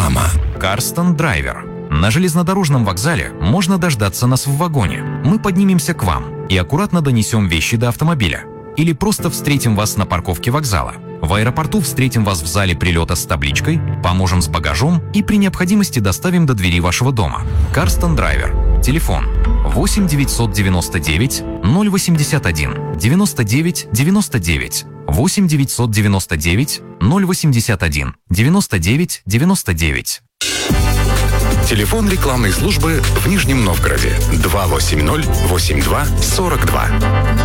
Реклама. Карстон Драйвер. На железнодорожном вокзале можно дождаться нас в вагоне. Мы поднимемся к вам и аккуратно донесем вещи до автомобиля. Или просто встретим вас на парковке вокзала. В аэропорту встретим вас в зале прилета с табличкой, поможем с багажом и при необходимости доставим до двери вашего дома. Карстон Драйвер. Телефон 8 999 081 99 99 8 999 081 99 99. Телефон рекламной службы в Нижнем Новгороде 280 82 42.